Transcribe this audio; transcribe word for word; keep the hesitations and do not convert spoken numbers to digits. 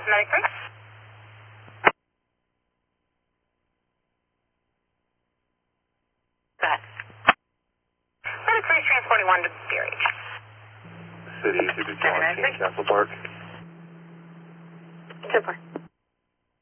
Medic three. Go ahead. Medic three transporting one to B R H. City, City John, Castle Park. Super.